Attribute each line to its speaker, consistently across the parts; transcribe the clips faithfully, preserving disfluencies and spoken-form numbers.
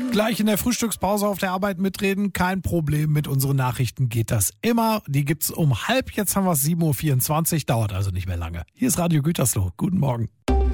Speaker 1: Gleich in der Frühstückspause auf der Arbeit mitreden, kein Problem. Mit unseren Nachrichten geht das immer. Die gibt's um halb, jetzt haben wir es sieben Uhr vierundzwanzig, dauert also nicht mehr lange. Hier ist Radio Gütersloh. Guten Morgen.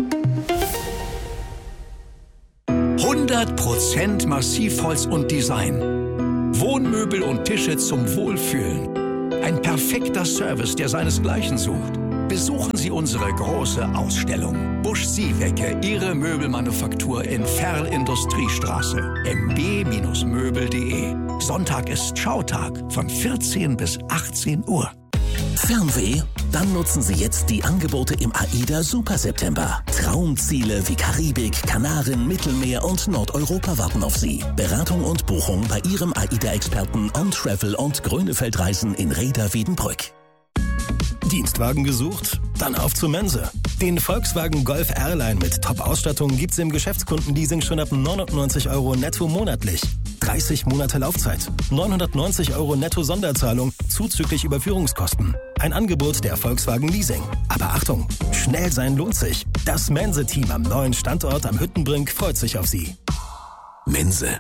Speaker 2: hundert Prozent Massivholz und Design. Wohnmöbel und Tische zum Wohlfühlen. Ein perfekter Service, der seinesgleichen sucht. Besuchen Sie unsere große Ausstellung. Busch Siewecke, Ihre Möbelmanufaktur in Ferl-Industriestraße. m b Möbel punkt de. Sonntag ist Schautag von vierzehn bis achtzehn Uhr.
Speaker 3: Fernweh? Dann nutzen Sie jetzt die Angebote im AIDA Super September. Traumziele wie Karibik, Kanaren, Mittelmeer und Nordeuropa warten auf Sie. Beratung und Buchung bei Ihrem AIDA-Experten On Travel und Grönefeldreisen in Rheda-Wiedenbrück. Dienstwagen gesucht? Dann auf zur Mense. Den Volkswagen Golf R-Line mit Top-Ausstattung gibt's im Geschäftskundenleasing schon ab neunundneunzig Euro netto monatlich. dreißig Monate Laufzeit. neunhundertneunzig Euro netto Sonderzahlung zuzüglich Überführungskosten. Ein Angebot der Volkswagen Leasing. Aber Achtung, schnell sein lohnt sich. Das Mense-Team am neuen Standort am Hüttenbrink freut sich auf Sie.
Speaker 2: Mense.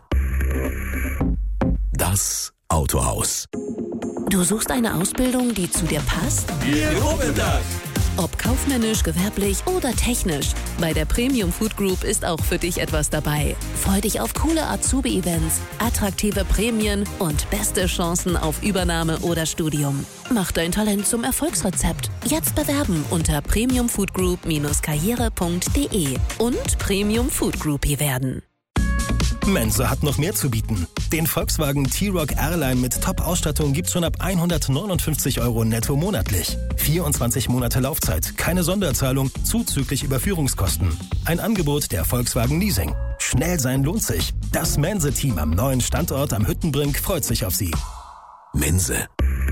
Speaker 2: Das Autohaus.
Speaker 4: Du suchst eine Ausbildung, die zu dir passt?
Speaker 5: Wir loben das!
Speaker 4: Ob kaufmännisch, gewerblich oder technisch, bei der Premium Food Group ist auch für dich etwas dabei. Freu dich auf coole Azubi-Events, attraktive Prämien und beste Chancen auf Übernahme oder Studium. Mach dein Talent zum Erfolgsrezept. Jetzt bewerben unter premiumfoodgroup karriere punkt de und Premium Food Groupie werden.
Speaker 3: Mense hat noch mehr zu bieten. Den Volkswagen T-Roc R-Line mit Top-Ausstattung gibt's schon ab hundertneunundfünfzig Euro netto monatlich. vierundzwanzig Monate Laufzeit, keine Sonderzahlung, zuzüglich Überführungskosten. Ein Angebot der Volkswagen Leasing. Schnell sein lohnt sich. Das Mense-Team am neuen Standort am Hüttenbrink freut sich auf Sie.
Speaker 2: Mense.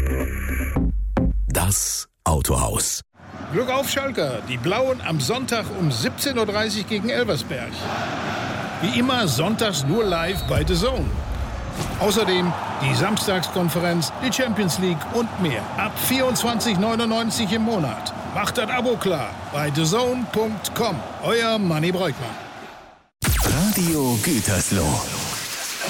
Speaker 2: Das Autohaus.
Speaker 6: Glück auf, Schalker. Die Blauen am Sonntag um siebzehn Uhr dreißig gegen Elversberg. Wie immer sonntags nur live bei The Zone. Außerdem die Samstagskonferenz, die Champions League und mehr. Ab vierundzwanzig neunundneunzig im Monat. Macht das Abo klar bei the zone punkt com. Euer Manni Breukmann.
Speaker 3: Radio Gütersloh.